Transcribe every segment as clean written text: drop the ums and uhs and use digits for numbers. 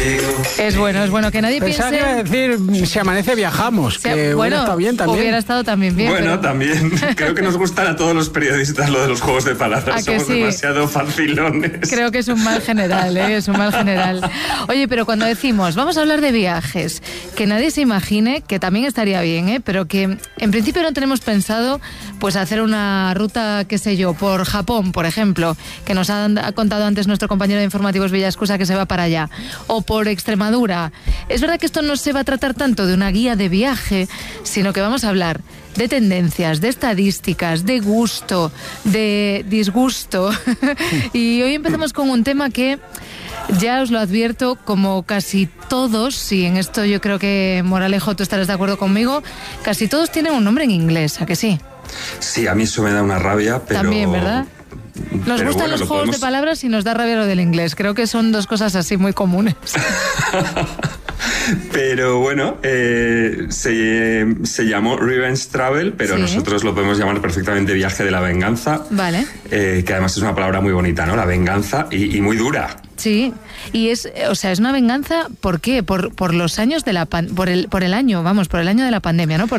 Es bueno que nadie Pensaba piense... que iba a decir, si amanece viajamos, que bueno, hubiera estado bien también. Hubiera estado también bien. Bueno, pero... también. Creo que nos gustan a todos los periodistas lo de los juegos de palabras. Somos sí? demasiado facilones. Creo que es un mal general, es un mal general. Oye, pero cuando decimos, vamos a hablar de viajes, que nadie se imagine, que también estaría bien, pero que en principio no tenemos pensado pues hacer una ruta, qué sé yo, por Japón, por ejemplo, que nos ha contado antes nuestro compañero de informativos Villascusa que se va para allá, o por Extremadura. Es verdad que esto no se va a tratar tanto de una guía de viaje, sino que vamos a hablar de tendencias, de estadísticas, de gusto, de disgusto. Y hoy empezamos con un tema que, ya os lo advierto, como casi todos, y en esto yo creo que, Moralejo, tú estarás de acuerdo conmigo, casi todos tienen un nombre en inglés, ¿a que sí? Sí, a mí eso me da una rabia, pero... También, ¿verdad? Nos gustan los juegos de palabras y nos da rabia lo del inglés. Creo que son dos cosas así muy comunes. Pero bueno, se llamó Revenge Travel, pero sí, nosotros lo podemos llamar perfectamente Viaje de la Venganza. Vale. Que además es una palabra muy bonita, ¿no? La venganza y muy dura. Sí, y es una venganza, ¿por qué? Por los años de por el año de la pandemia, ¿no?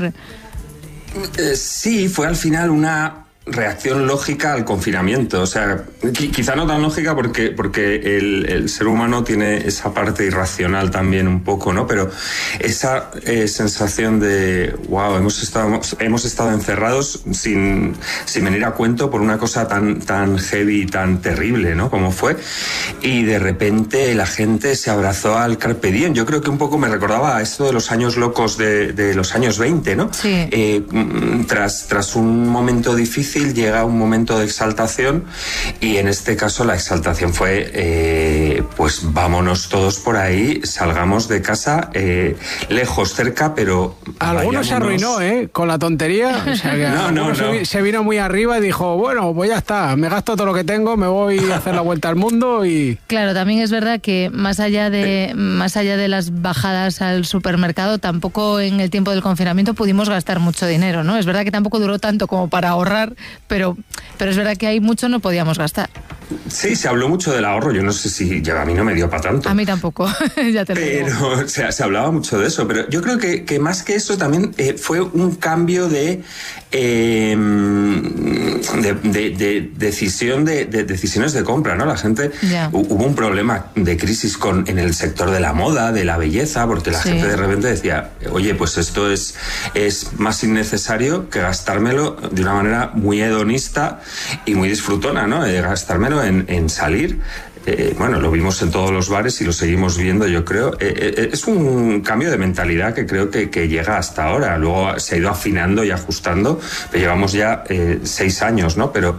Sí, fue al final una reacción lógica al confinamiento. O sea, quizá no tan lógica porque el ser humano tiene esa parte irracional también un poco, ¿no? Pero esa sensación de wow, hemos estado encerrados sin venir a cuento por una cosa tan heavy y tan terrible, ¿no? Como fue. Y de repente la gente se abrazó al carpe diem. Yo creo que un poco me recordaba a esto de los años locos de los años 20, ¿no? Sí. Tras un momento difícil llega un momento de exaltación, y en este caso la exaltación fue pues vámonos todos por ahí, salgamos de casa, lejos, cerca, pero algunos se arruinó, con la tontería. O sea, que no. Se vino muy arriba y dijo, bueno, pues ya está, me gasto todo lo que tengo, me voy a hacer la vuelta al mundo. Y claro, también es verdad que más allá de las bajadas al supermercado, tampoco en el tiempo del confinamiento pudimos gastar mucho dinero, ¿no? Es verdad que tampoco duró tanto como para ahorrar, pero es verdad que ahí mucho no podíamos gastar. Sí, se habló mucho del ahorro. Yo no sé si a mí no me dio para tanto. A mí tampoco, ya te lo digo. Pero se hablaba mucho de eso. Pero yo creo que más que eso también fue un cambio de decisión de decisiones de compra, ¿no? La gente hubo un problema de crisis en el sector de la moda, de la belleza, porque la gente de repente decía, oye, pues esto es más innecesario que gastármelo de una manera muy hedonista y muy disfrutona, ¿no? Gastármelo en salir. Bueno, lo vimos en todos los bares y lo seguimos viendo, yo creo. Es un cambio de mentalidad que creo que llega hasta ahora. Luego se ha ido afinando y ajustando, pero llevamos ya 6 años, ¿no? Pero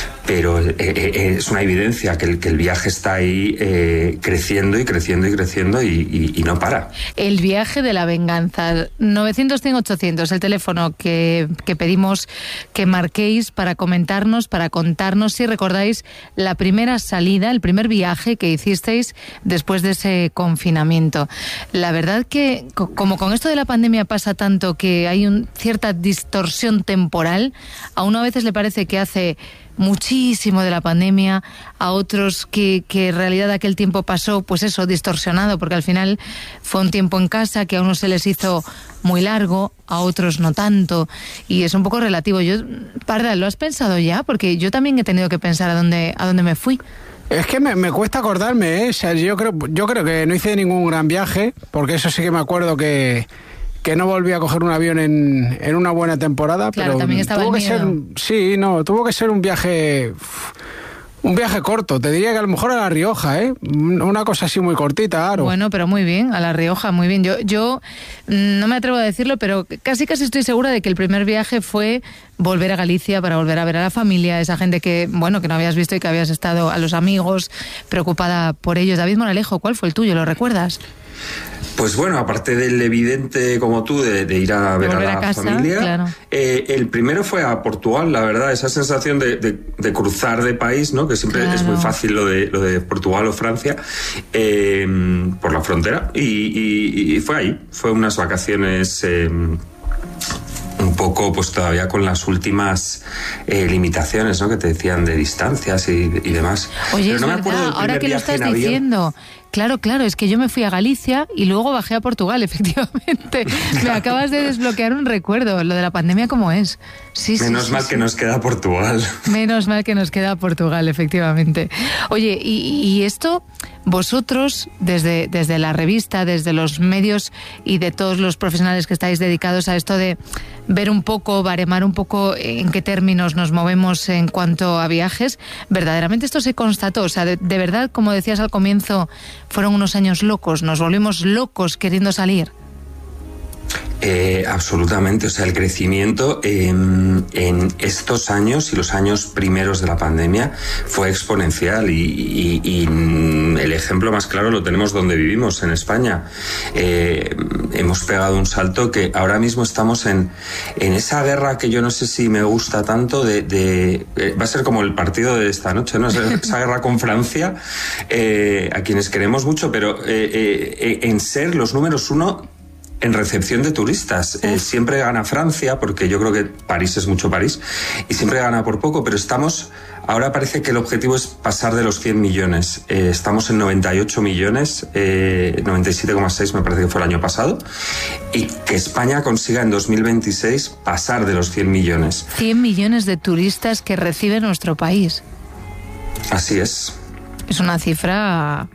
es una evidencia que el viaje está ahí creciendo y creciendo y creciendo y no para. El viaje de la venganza. 900-100-800, el teléfono que pedimos que marquéis para comentarnos, para contarnos si recordáis la primera salida, el primer viaje que hicisteis después de ese confinamiento. La verdad que, como con esto de la pandemia pasa tanto que hay cierta distorsión temporal, a uno a veces le parece que hace muchísimo de la pandemia, a otros que en realidad aquel tiempo pasó, pues eso, distorsionado, porque al final fue un tiempo en casa que a unos se les hizo muy largo, a otros no tanto, y es un poco relativo. Parda, ¿lo has pensado ya? Porque yo también he tenido que pensar a dónde me fui. Es que me cuesta acordarme, O sea, yo creo que no hice ningún gran viaje, porque eso sí que me acuerdo que no volví a coger un avión en una buena temporada. Claro, pero también estaba tuvo el miedo. Tuvo que ser un viaje corto. Te diría que a lo mejor a La Rioja, una cosa así muy cortita, Aro. Bueno, pero muy bien, a La Rioja, muy bien. Yo no me atrevo a decirlo, pero casi estoy segura de que el primer viaje fue volver a Galicia para volver a ver a la familia, esa gente que no habías visto y que habías estado, a los amigos, preocupada por ellos. David Moralejo, ¿cuál fue el tuyo? ¿Lo recuerdas? Pues bueno, aparte del evidente como tú de ir a ver a la casa, familia, claro. El primero fue a Portugal, la verdad, esa sensación de cruzar de país, ¿no? Que siempre es muy fácil lo de Portugal o Francia, por la frontera, y fue ahí, fue unas vacaciones un poco pues todavía con las últimas limitaciones, ¿no? Que te decían de distancias y demás. Oye, pero no es me verdad, ahora que lo estás diciendo, Claro, es que yo me fui a Galicia y luego bajé a Portugal, efectivamente. Me acabas de desbloquear un recuerdo, lo de la pandemia como es. Sí, Menos mal que nos queda Portugal. Menos mal que nos queda Portugal, efectivamente. Oye, y esto, vosotros, desde la revista, desde los medios y de todos los profesionales que estáis dedicados a esto de ver un poco, baremar un poco en qué términos nos movemos en cuanto a viajes, verdaderamente esto se constató. O sea, de verdad, como decías al comienzo, fueron unos años locos, nos volvimos locos queriendo salir. Absolutamente, o sea, el crecimiento en estos años y los años primeros de la pandemia fue exponencial y el ejemplo más claro lo tenemos donde vivimos, en España. Hemos pegado un salto que ahora mismo estamos en esa guerra que yo no sé si me gusta tanto va a ser como el partido de esta noche, ¿no? Esa guerra con Francia, a quienes queremos mucho, pero en ser los números uno en recepción de turistas. Siempre gana Francia, porque yo creo que París es mucho París, y siempre gana por poco, pero ahora parece que el objetivo es pasar de los 100 millones. Estamos en 98 millones, 97,6 me parece que fue el año pasado, y que España consiga en 2026 pasar de los 100 millones. 100 millones de turistas que recibe nuestro país. Así es. Es una cifra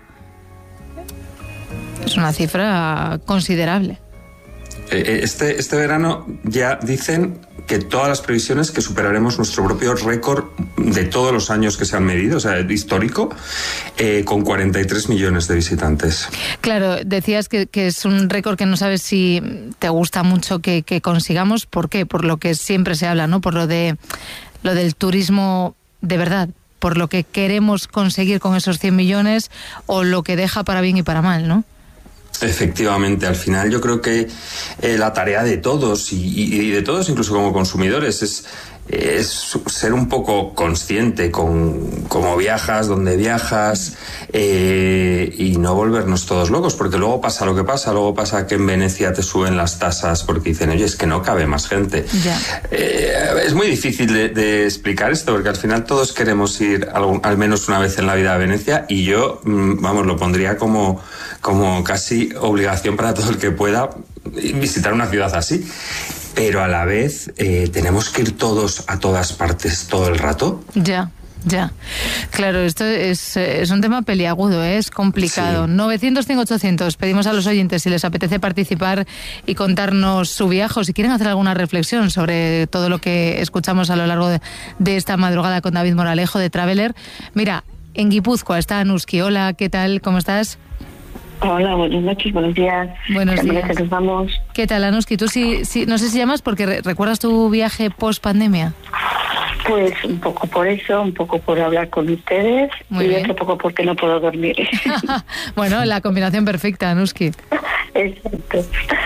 considerable. Este verano ya dicen que todas las previsiones que superaremos nuestro propio récord de todos los años que se han medido, o sea, histórico, con 43 millones de visitantes. Claro, decías que es un récord que no sabes si te gusta mucho que consigamos. ¿Por qué? Por lo que siempre se habla, ¿no? Por lo del turismo de verdad, por lo que queremos conseguir con esos 100 millones o lo que deja para bien y para mal, ¿no? Efectivamente, al final yo creo que la tarea de todos y de todos incluso como consumidores es ser un poco consciente con cómo viajas, dónde viajas, y no volvernos todos locos, porque luego pasa lo que pasa, luego pasa que en Venecia te suben las tasas porque dicen, oye, es que no cabe más gente. Ya. Es muy difícil de explicar esto, porque al final todos queremos ir al menos una vez en la vida a Venecia, y yo, lo pondría como casi obligación para todo el que pueda visitar una ciudad así. Pero a la vez tenemos que ir todos a todas partes todo el rato. Ya. Claro, esto es un tema peliagudo, es complicado. Sí. 900-100-800, pedimos a los oyentes si les apetece participar y contarnos su viaje, o si quieren hacer alguna reflexión sobre todo lo que escuchamos a lo largo de esta madrugada con David Moralejo de Traveler. Mira, en Guipúzcoa está Anuski. Hola, ¿qué tal? ¿Cómo estás? Hola, buenas noches, buenos días. Buenos días. Que nos vamos. ¿Qué tal, Anuski? Tú sí, no sé si llamas porque recuerdas tu viaje post-pandemia. Pues un poco por eso, un poco por hablar con ustedes. Muy y bien. Otro poco porque no puedo dormir. Bueno, la combinación perfecta, Anuski. Exacto.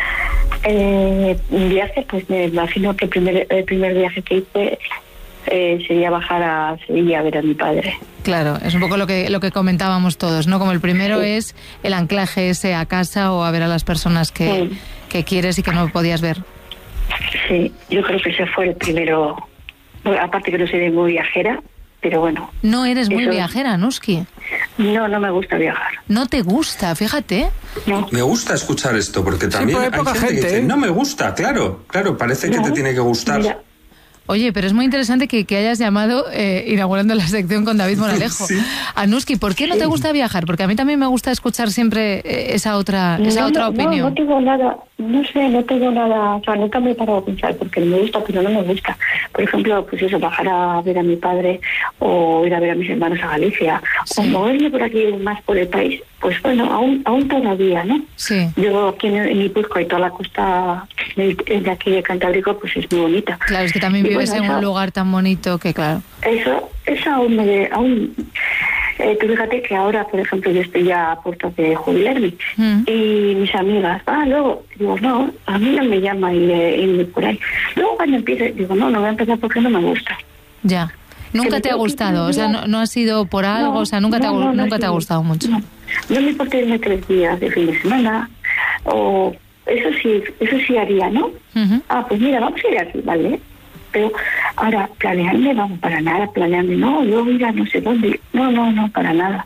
Un viaje, pues me imagino que el primer viaje que hice sería bajar a Sevilla a ver a mi padre. Claro, es un poco lo que comentábamos todos, ¿no? Como el primero es el anclaje ese a casa o a ver a las personas que quieres y que no podías ver. Sí, yo creo que ese fue el primero. Aparte que no soy muy viajera, pero bueno. ¿No eres muy viajera, Anuski? No me gusta viajar. ¿No te gusta? Fíjate. No. Me gusta escuchar esto, porque también hay gente que dice, no me gusta, claro, parece que te tiene que gustar. Mira. Oye, pero es muy interesante que hayas llamado inaugurando la sección con David Moralejo. Sí. Anuski, ¿por qué no te gusta viajar? Porque a mí también me gusta escuchar siempre esa otra opinión. No tengo nada, o sea, nunca me he parado a pensar porque me gusta, pero no me gusta. Por ejemplo, pues eso, bajar a ver a mi padre o ir a ver a mis hermanos a Galicia, o moverme por aquí más por el país, pues bueno, aún todavía, ¿no? Sí. Yo aquí en Guipúzcoa y toda la costa de aquí de Cantábrico, pues es muy bonita. Claro, es que también vives en un lugar tan bonito que, claro. Eso aún tú fíjate que ahora, por ejemplo, yo estoy ya a puertas de jubilarme y mis amigas, luego, digo, no, a mí no me llama ir por ahí. Luego cuando empiece, digo, no voy a empezar porque no me gusta. Ya. ¿Nunca te ha gustado? O sea, no ha sido por algo, o sea, nunca te ha gustado mucho. No me importa irme 3 días de fin de semana, o eso sí haría, ¿no? Pues mira, vamos a ir aquí, ¿vale? Pero ahora, planearme, vamos, para nada, no, yo ir a no sé dónde, no, para nada.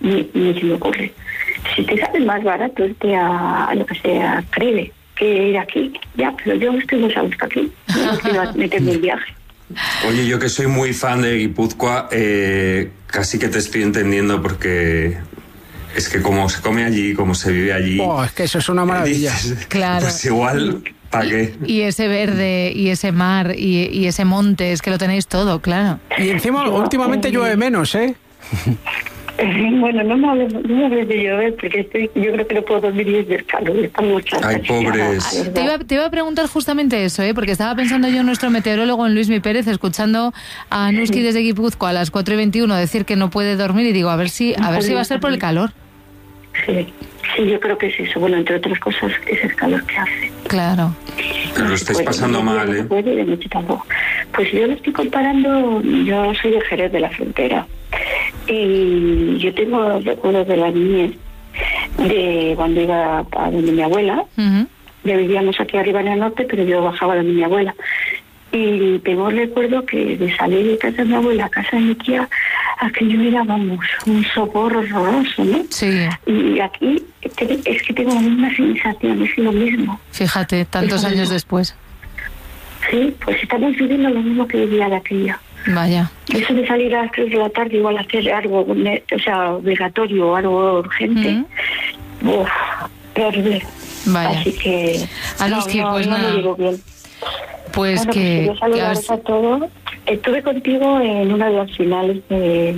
ni se me ocurre. Si te sale más barato irte a lo que sea, Creve, que ir aquí, ya, pero yo estoy más a gusto aquí, no quiero meterme el viaje. Oye, yo que soy muy fan de Guipúzcoa, casi que te estoy entendiendo, porque es que como se come allí, como se vive allí... Es que eso es una maravilla. Claro. Pues igual, ¿para qué? Y ese verde, y ese mar, y ese monte, es que lo tenéis todo, claro. Y encima, últimamente llueve menos, ¿eh? Bueno, no me hables de llover, porque yo creo que no puedo dormir y es del calor. Ay, pobres. Te iba a preguntar justamente eso, porque estaba pensando yo en nuestro meteorólogo, en Luismi Pérez, escuchando a Anuski desde Guipúzcoa a las 4:21 decir que no puede dormir, y digo, a ver si va a ser por el calor. Sí, yo creo que es eso. Bueno, entre otras cosas, es el calor que hace. Claro. Pero lo estáis pasando mal, ¿eh? Pues yo lo estoy comparando, yo soy de Jerez de la Frontera. Y yo tengo recuerdos de la niñez, de cuando iba a donde mi abuela. Uh-huh. Ya vivíamos aquí arriba en el norte, pero yo bajaba donde mi abuela. Y tengo recuerdo que de salir de casa de mi abuela a casa de mi tía, aquello era, vamos, un sopor horroroso, ¿no? Sí. Y aquí es que tengo la misma sensación, es lo mismo. Fíjate, tantos años después. Sí, pues estamos viviendo lo mismo que vivía de aquella. Vaya. Eso de salir a las 3 de la tarde igual hacer algo, o sea, obligatorio o algo urgente. Uh-huh. Terrible. Vaya. Así que... Anuski, pues nada. No lo digo bien. Pues bueno, que... Pues saludaros a todos. Estuve contigo en una de las finales de...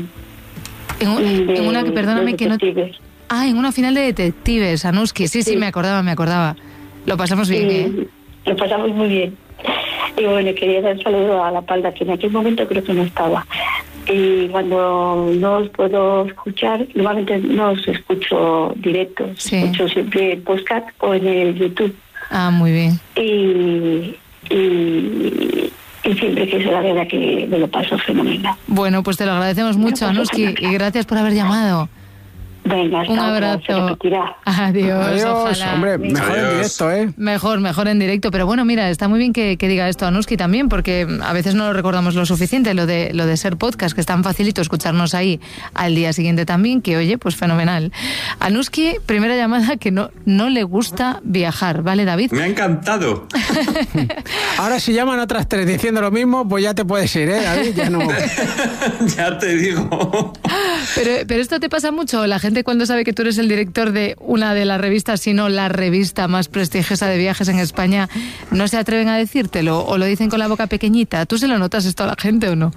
En una que, perdóname, que no... en una final de detectives, Anuski. Sí, me acordaba. Lo pasamos bien, ¿eh? Lo pasamos muy bien. Y bueno, quería dar un saludo a La Palda, que en aquel momento creo que no estaba. Y cuando no os puedo escuchar, normalmente no os escucho directo, escucho siempre en podcast o en el YouTube. Ah, muy bien. Y siempre que se la verdad que me lo paso fenomenal. Bueno, pues te lo agradecemos mucho, Anuski, y gracias por haber llamado. Venga, un abrazo. Adiós, ojalá. Hombre, mejor en directo, ¿eh? Mejor en directo. Pero bueno, mira, está muy bien que diga esto Anuski también, porque a veces no lo recordamos lo suficiente, lo de ser podcast, que es tan facilito escucharnos ahí al día siguiente también, que oye, pues fenomenal. Anuski, primera llamada, que no le gusta viajar, ¿vale, David? Me ha encantado. Ahora si llaman otras 3 diciendo lo mismo, pues ya te puedes ir, ¿eh, David? Ya no... Ya te digo. Pero esto te pasa mucho, la gente cuando sabe que tú eres el director de una de las revistas, si no la revista más prestigiosa de viajes en España, ¿no se atreven a decírtelo o lo dicen con la boca pequeñita? ¿Tú se lo notas esto a la gente o no?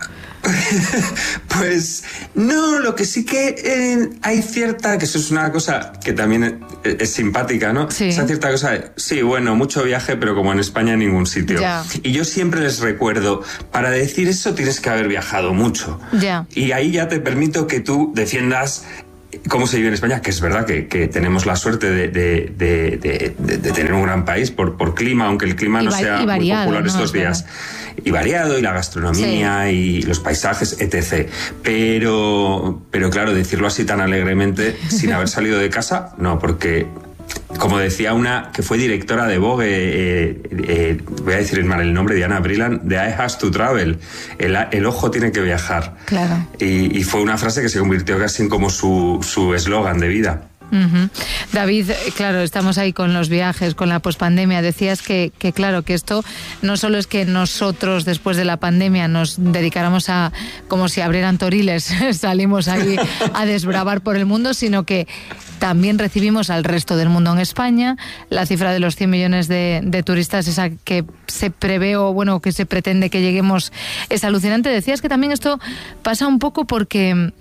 Pues no, lo que sí que hay cierta, que eso es una cosa que también es simpática, ¿no? Sí. Esa cierta cosa, sí, bueno, mucho viaje, pero como en España en ningún sitio. Ya. Y yo siempre les recuerdo, para decir eso tienes que haber viajado mucho. Ya. Y ahí ya te permito que tú defiendas cómo se vive en España, que es verdad que tenemos la suerte de tener un gran país por clima, aunque el clima no sea muy popular estos días. Y variado, y la gastronomía, y los paisajes, etc. Pero claro, decirlo así tan alegremente, sin haber salido de casa, no, porque... Como decía una que fue directora de Vogue, voy a decir mal el nombre, Diana Brilland, de I Has to Travel, el ojo tiene que viajar. Claro. Y fue una frase que se convirtió casi en como su eslogan de vida. Uh-huh. David, claro, estamos ahí con los viajes, con la pospandemia. Decías que claro, que esto no solo es que nosotros después de la pandemia nos dedicáramos a, como si abrieran toriles, salimos ahí a desbravar por el mundo, sino que también recibimos al resto del mundo en España. La cifra de los 100 millones de turistas, esa que se prevé o bueno, que se pretende que lleguemos, es alucinante. Decías que también esto pasa un poco porque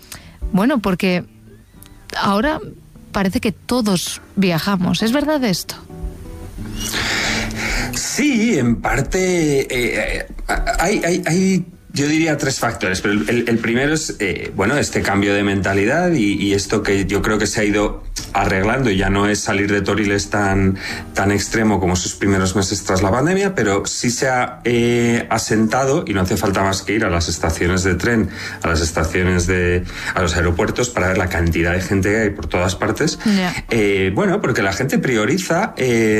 ahora parece que todos viajamos. ¿Es verdad esto? Sí, en parte hay yo diría 3 factores, pero el primero es este cambio de mentalidad y esto que yo creo que se ha ido arreglando, y ya no es salir de Toriles tan extremo como esos primeros meses tras la pandemia, pero sí se ha asentado, y no hace falta más que ir a las estaciones de tren, a las estaciones a los aeropuertos para ver la cantidad de gente que hay por todas partes. Bueno, porque la gente prioriza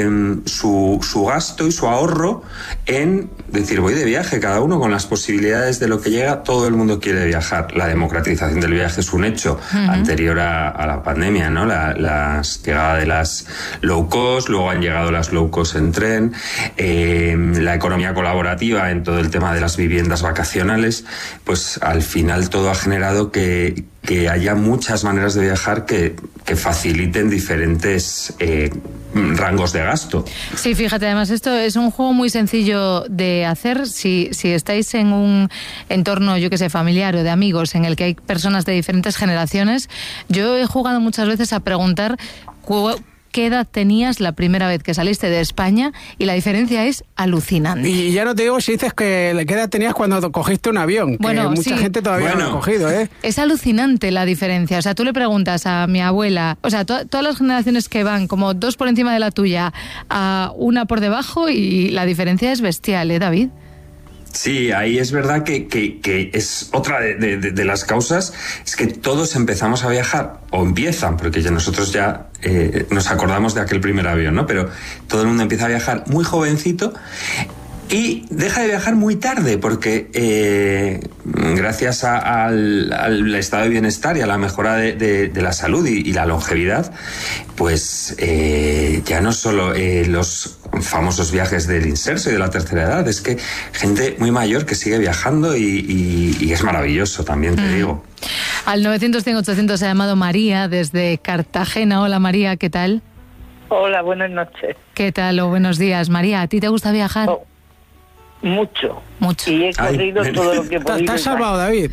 su gasto y su ahorro en decir, voy de viaje, cada uno con las posibilidades de lo que llega, todo el mundo quiere viajar. La democratización del viaje es un hecho anterior a la pandemia, ¿no? La llegada de las low cost, luego han llegado las low cost en tren, la economía colaborativa en todo el tema de las viviendas vacacionales, pues al final todo ha generado que haya muchas maneras de viajar que faciliten diferentes rangos de gasto. Sí, fíjate, además esto es un juego muy sencillo de hacer si estáis en un entorno, yo que sé, familiar o de amigos en el que hay personas de diferentes generaciones. Yo he jugado muchas veces a preguntar ¿qué edad tenías la primera vez que saliste de España? Y la diferencia es alucinante. Y ya no te digo si dices qué edad tenías cuando cogiste un avión, bueno, que mucha gente todavía no lo ha cogido, ¿eh? Es alucinante la diferencia. O sea, tú le preguntas a mi abuela, o sea, todas las generaciones que van como 2 por encima de la tuya a una por debajo, y la diferencia es bestial, ¿eh, David? Sí, ahí es verdad que es otra de las causas, es que todos empezamos a viajar, o empiezan, porque nosotros ya nos acordamos de aquel primer avión, ¿no? Pero todo el mundo empieza a viajar muy jovencito y deja de viajar muy tarde, porque gracias al estado de bienestar y a la mejora de la salud y la longevidad, pues ya no solo los famosos viajes del inserso y de la tercera edad, es que gente muy mayor que sigue viajando y es maravilloso también, te digo. Al 900-100-800 se ha llamado María desde Cartagena. Hola María, ¿qué tal? Hola, buenas noches. ¿Qué tal o buenos días? María, ¿a ti te gusta viajar? Mucho. Y he corrido todo lo que he podido. ¿Te has salvado, David?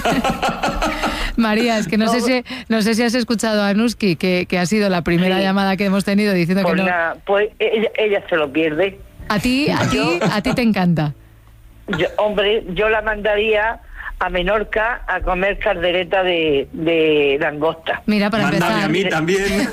María, es que no sé si has escuchado a Anuski, que ha sido la primera llamada que hemos tenido diciendo pues que no. Pues ella se lo pierde. ¿A ti te encanta? Yo la mandaría a Menorca a comer caldereta de langosta. Mira, para Mándame empezar. a mí también.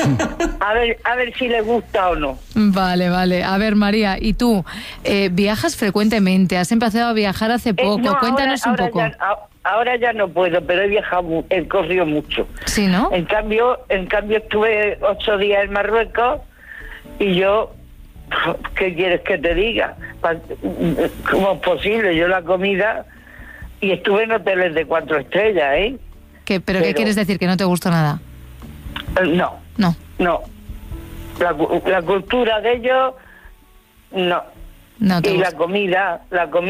A ver si le gusta o no. Vale. A ver, María, ¿y tú viajas frecuentemente? ¿Has empezado a viajar hace poco? No, Cuéntanos un poco. Ahora ya no puedo, pero he viajado, he corrido mucho. Sí, ¿no? En cambio estuve 8 días en Marruecos y yo, ¿qué quieres que te diga? ¿Cómo es posible? Yo la comida, y estuve en hoteles de 4 estrellas, ¿eh? ¿Pero qué quieres decir? ¿Que no te gustó nada? No. La cultura de ellos, no. Y la comida,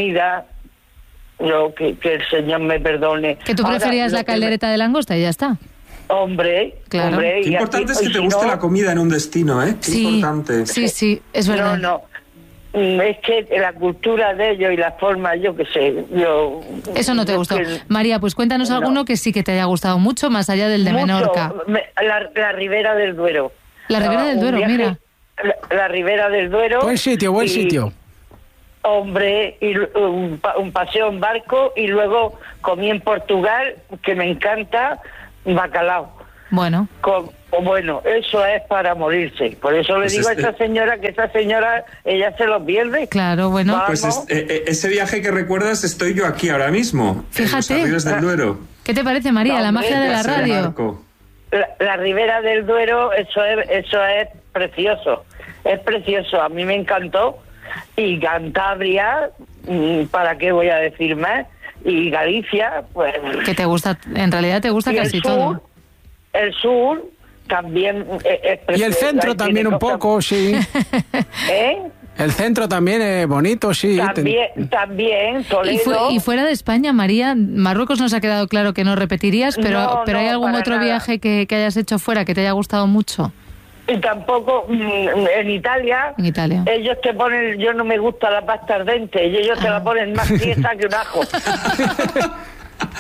que el Señor me perdone. Que tú preferías la caldereta de langosta y ya está. Hombre, claro. Hombre. Qué importante es que te guste la comida en un destino, ¿eh? Qué importante. Sí, es verdad. No. Es que la cultura de ellos y la forma, yo qué sé, Eso no te gustó. María, pues cuéntanos alguno que sí que te haya gustado mucho, más allá del de Menorca. La Ribera del Duero. La Ribera del Duero, mira. La Ribera del Duero. Buen sitio. Hombre, y un paseo en barco, y luego comí en Portugal, que me encanta, bacalao. Bueno. Bueno, eso es para morirse. Por eso le digo a esa señora que ella se lo pierde. Claro, bueno. Pues ese viaje que recuerdas, estoy yo aquí ahora mismo. Fíjate. En los Arribes del Duero. ¿Qué te parece, María? La magia de la radio. La Ribera del Duero, eso es precioso. Es precioso. A mí me encantó. Y Cantabria, ¿para qué voy a decir más? Y Galicia, pues... Que te gusta, en realidad te gusta casi todo. El sur también es precioso. Y el centro también un poco, sí. El centro también es bonito, sí. También, Toledo. Y fuera de España, María, Marruecos nos ha quedado claro que no repetirías, pero ¿hay algún otro viaje que hayas hecho fuera que te haya gustado mucho? Y tampoco en Italia, ellos te ponen, yo no me gusta la pasta ardente, y ellos te la ponen más tiesa que un ajo.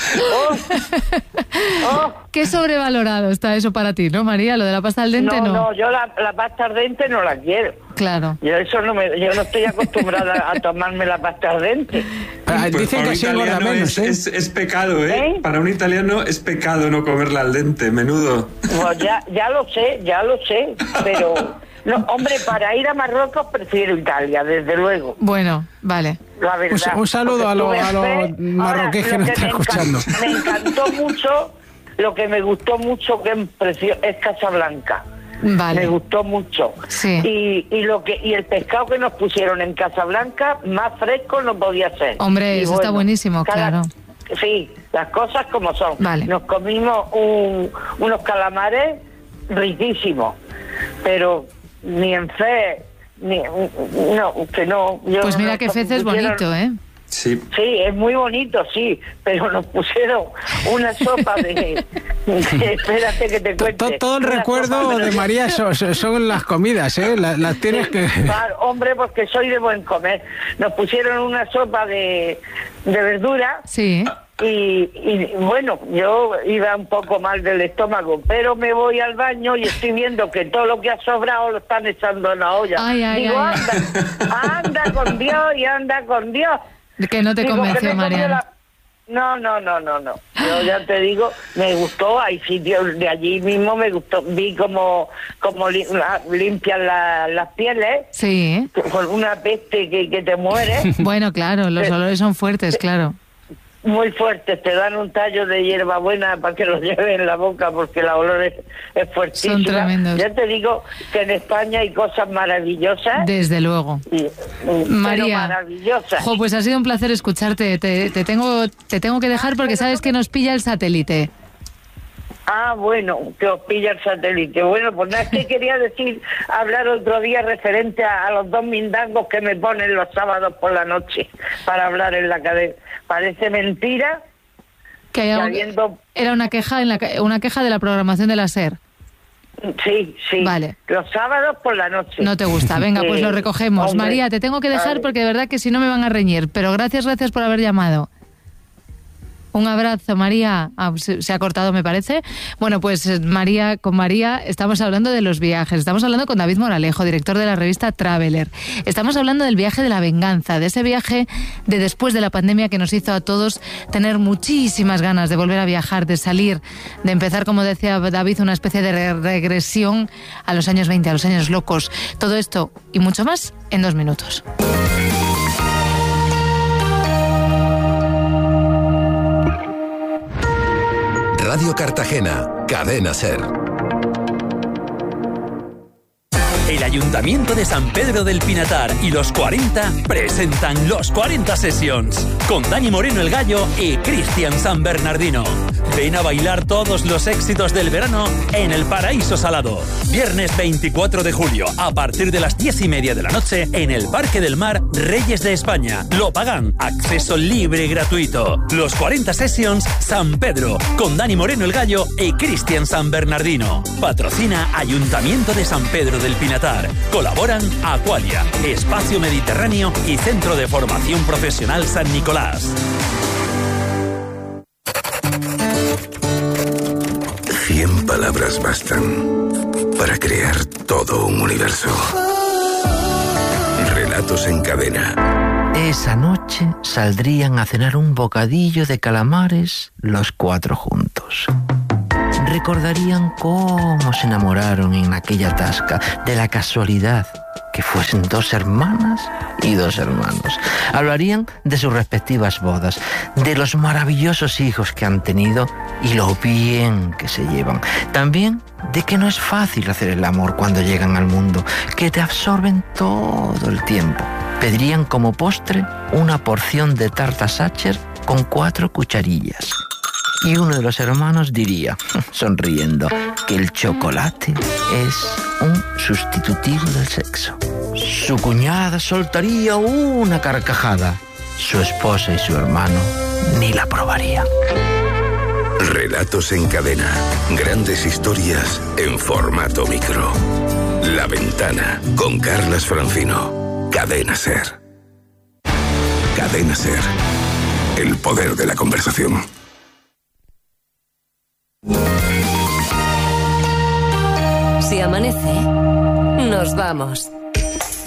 Qué sobrevalorado está eso para ti, ¿no, María? Lo de la pasta al dente, ¿no? No, yo la pasta al dente no la quiero. Claro. Yo no estoy acostumbrada a tomarme la pasta al dente. Pues dicen que así engorda menos, es pecado, ¿eh? Para un italiano es pecado no comerla al dente, menudo. Pues ya lo sé, pero... No, hombre, para ir a Marruecos prefiero Italia, desde luego. Bueno, vale. La verdad. Un saludo a los marroquíes que nos están escuchando. Me encantó mucho, lo que me gustó mucho es Casablanca. Vale. Me gustó mucho. Sí. Y el pescado que nos pusieron en Casablanca, más fresco no podía ser. Hombre, eso está buenísimo, claro. Sí, las cosas como son. Vale. Nos comimos unos calamares riquísimos, pero ni en fe, no. Pues mira que Fez es bonito, ¿eh? Sí, es muy bonito, sí, pero nos pusieron una sopa de espérate que te cuente. Todo el recuerdo de María son las comidas, ¿eh? Las tienes que... Claro, hombre, porque soy de buen comer. Nos pusieron una sopa de verdura. Sí. Y bueno, yo iba un poco mal del estómago, pero me voy al baño y estoy viendo que todo lo que ha sobrado lo están echando en la olla. Digo, anda con Dios y anda con Dios. Que no te convenció, Mariana. No. Yo ya te digo, me gustó, hay sitios de allí mismo, me gustó, vi como limpian las pieles. Sí. Con una peste que te muere. Bueno, claro, los olores son fuertes, claro. Muy fuertes, te dan un tallo de hierbabuena para que lo lleves en la boca porque el olor es fuertísimo. Son tremendos. Ya te digo que en España hay cosas maravillosas. Desde luego. María, maravillosas. Pues ha sido un placer escucharte. Te tengo que dejar porque sabes que nos pilla el satélite. Bueno, que os pilla el satélite. Bueno, pues nada, es que quería hablar otro día referente a los dos mindangos que me ponen los sábados por la noche para hablar en la cadena. Parece mentira que era una queja de la programación de la SER. Sí. Vale. Los sábados por la noche. No te gusta. Venga, pues lo recogemos. Hombre, María, te tengo que dejar porque de verdad que si no me van a reñir. Pero gracias por haber llamado. Un abrazo, María. Se ha cortado, me parece. Bueno, pues con María estamos hablando de los viajes. Estamos hablando con David Moralejo, director de la revista Traveler. Estamos hablando del viaje de la venganza, de ese viaje de después de la pandemia que nos hizo a todos tener muchísimas ganas de volver a viajar, de salir, de empezar, como decía David, una especie de regresión a los años 20, a los años locos. Todo esto y mucho más en 2 minutos. Radio Cartagena, Cadena SER. El Ayuntamiento de San Pedro del Pinatar y los 40 presentan los 40 Sessions con Dani Moreno el Gallo y Cristian San Bernardino. Ven a bailar todos los éxitos del verano en el Paraíso Salado. Viernes 24 de julio, a partir de las 10:30 de la noche, en el Parque del Mar Reyes de España. Lo pagan. Acceso libre y gratuito. Los 40 Sessions San Pedro, con Dani Moreno el Gallo y Cristian San Bernardino. Patrocina Ayuntamiento de San Pedro del Pinatar. Colaboran Aqualia, Espacio Mediterráneo y Centro de Formación Profesional San Nicolás. 100 palabras bastan para crear todo un universo. Relatos en cadena. Esa noche saldrían a cenar un bocadillo de calamares los 4 juntos. Recordarían cómo se enamoraron en aquella tasca, de la casualidad que fuesen 2 hermanas y 2 hermanos. Hablarían de sus respectivas bodas, de los maravillosos hijos que han tenido y lo bien que se llevan. También de que no es fácil hacer el amor cuando llegan al mundo, que te absorben todo el tiempo. Pedirían como postre una porción de tarta Sacher con 4 cucharillas. Y uno de los hermanos diría, sonriendo, que el chocolate es un sustitutivo del sexo. Su cuñada soltaría una carcajada. Su esposa y su hermano ni la probarían. Relatos en cadena. Grandes historias en formato micro. La Ventana, con Carlas Francino. Cadena SER. Cadena SER. El poder de la conversación. Si amanece, nos vamos.